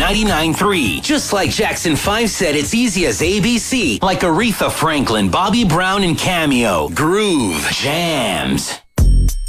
99.3. Just like Jackson 5 said, it's easy as ABC. Like Aretha Franklin, Bobby Brown, and Cameo. Groove Jams.